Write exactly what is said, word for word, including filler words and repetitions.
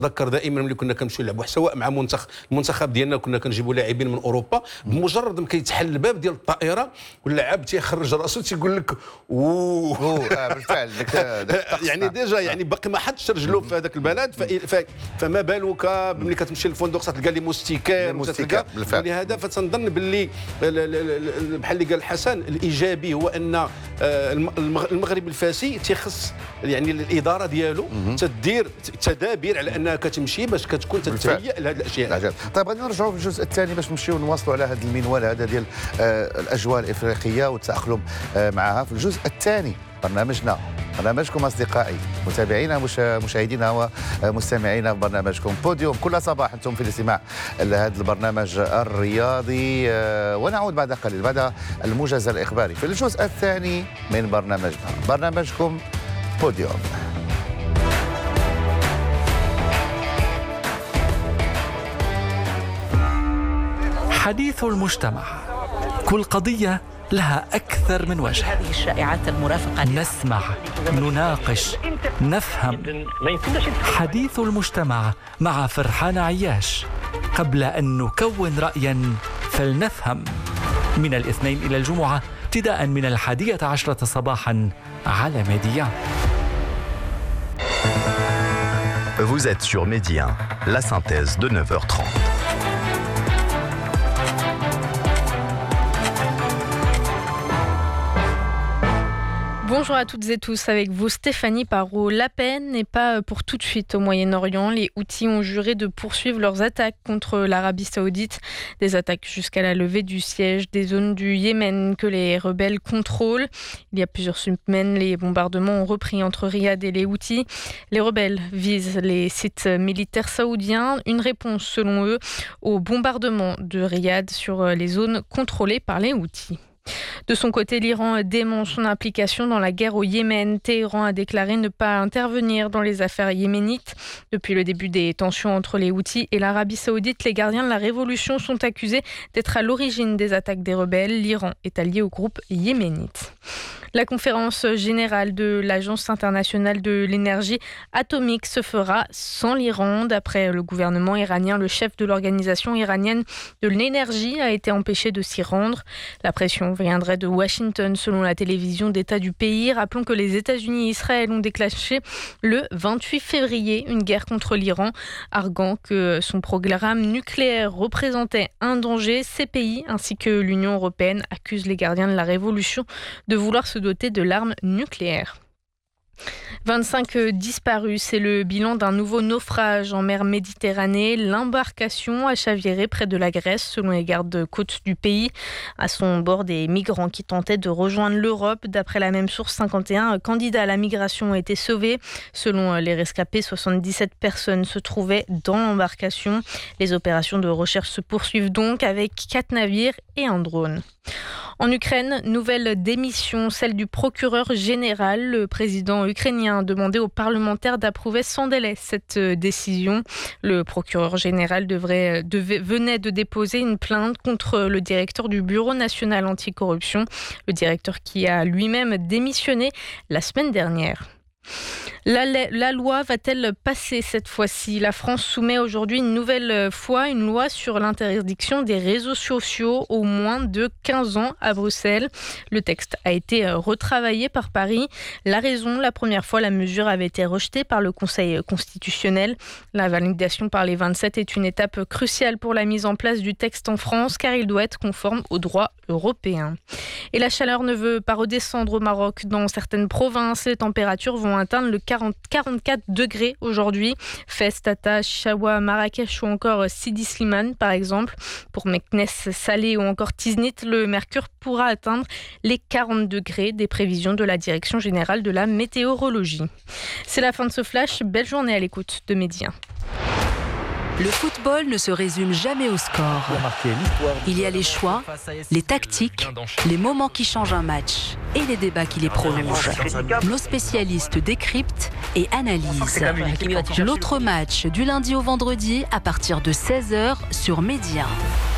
تذكر دائما ملي كنا كنمشيو نلعبوا سواء مع منتخب المنتخب ديالنا كنا كنجيبوا لاعبين من اوروبا، بمجرد ما كيتحل الباب ديال الطائره واللاعب تيخرج راسو تيقول لك اوه اه بالفعل يعني ديجا يعني باقي ما حطش رجلو في هذاك البلد، فما بالك ملي كتمشي للفندق تلقى لي موستيكير موستيكير ولهذا فتنظن باللي بحال اللي قال حسن الايجابي هو ان المغرب الفاسي تيخص يعني الاداره ديالو تدير تدابير على انها كتمشي باش كتكون تتهيأ لهذه الاشياء. طيب غادي نرجعوا في الجزء الثاني باش نمشيو نواصلوا على هذا المنوال هذا ديال آه الاجواء الافريقيه والتاقلم آه معها. في الجزء الثاني برنامجنا برنامجكم اصدقائي متابعينا مش مشاهدينا ومستمعينا في برنامجكم بوديوم كل صباح انتم في الاستماع لهذا البرنامج الرياضي، آه ونعود بعد قليل بعد الموجز الاخباري في الجزء الثاني من برنامجنا برنامجكم بوديوم. حديث المجتمع، كل قضية لها أكثر من وجه. هذه الشائعات المرافقة نسمع، نناقش، نفهم. حديث المجتمع مع فرحان عياش. قبل أن نكون رأيا فلنفهم، من الاثنين إلى الجمعة ابتداء من الحادية عشرة صباحا على ميديا. Vous êtes sur Média, la synthèse de neuf heures trente. Bonjour à toutes et tous, avec vous Stéphanie Parot. La paix n'est pas pour tout de suite au Moyen-Orient. Les Houthis ont juré de poursuivre leurs attaques contre l'Arabie Saoudite, des attaques jusqu'à la levée du siège des zones du Yémen que les rebelles contrôlent. Il y a plusieurs semaines, les bombardements ont repris entre Riyad et les Houthis. Les rebelles visent les sites militaires saoudiens, une réponse selon eux aux bombardements de Riyad sur les zones contrôlées par les Houthis. De son côté, l'Iran dément son implication dans la guerre au Yémen. Téhéran a déclaré ne pas intervenir dans les affaires yéménites. Depuis le début des tensions entre les Houthis et l'Arabie Saoudite, les gardiens de la révolution sont accusés d'être à l'origine des attaques des rebelles. L'Iran est allié au groupe yéménite. La conférence générale de l'Agence internationale de l'énergie atomique se fera sans l'Iran. D'après le gouvernement iranien, le chef de l'organisation iranienne de l'énergie a été empêché de s'y rendre. La pression viendrait de Washington, selon la télévision d'État du pays. Rappelons que les États-Unis et Israël ont déclenché le vingt-huit février une guerre contre l'Iran, arguant que son programme nucléaire représentait un danger. Ces pays, ainsi que l'Union européenne, accusent les gardiens de la révolution de vouloir se doté de l'arme nucléaire. vingt-cinq disparus, c'est le bilan d'un nouveau naufrage en mer Méditerranée. L'embarcation a chaviré près de la Grèce, selon les gardes-côtes du pays. À son bord, des migrants qui tentaient de rejoindre l'Europe. D'après la même source, cinquante et un candidats à la migration ont été sauvés. Selon les rescapés, soixante-dix-sept personnes se trouvaient dans l'embarcation. Les opérations de recherche se poursuivent donc avec quatre navires et un drone. En Ukraine, nouvelle démission, celle du procureur général. Le président ukrainien a demandé aux parlementaires d'approuver sans délai cette décision. Le procureur général devrait, devait, venait de déposer une plainte contre le directeur du Bureau national anticorruption, le directeur qui a lui-même démissionné la semaine dernière. La, la loi va-t-elle passer cette fois-ci ? La France soumet aujourd'hui une nouvelle fois une loi sur l'interdiction des réseaux sociaux aux moins de quinze ans à Bruxelles. Le texte a été retravaillé par Paris. La raison, la première fois, la mesure avait été rejetée par le Conseil constitutionnel. La validation par les vingt-sept est une étape cruciale pour la mise en place du texte en France, car il doit être conforme au droit européen. Et la chaleur ne veut pas redescendre au Maroc. Dans certaines provinces, les températures vont atteindre le quarante, quarante-quatre degrés aujourd'hui. Fès, Tata, Chaoua, Marrakech ou encore Sidi Slimane par exemple. Pour Meknès, Salé ou encore Tiznit, le mercure pourra atteindre les quarante degrés, des prévisions de la Direction générale de la météorologie. C'est la fin de ce flash. Belle journée à l'écoute de Média. Le football ne se résume jamais au score. Il y a les choix, les tactiques, les moments qui changent un match et les débats qui les prolongent. Nos spécialistes décryptent et analysent. L'autre match du lundi au vendredi à partir de seize heures sur Média.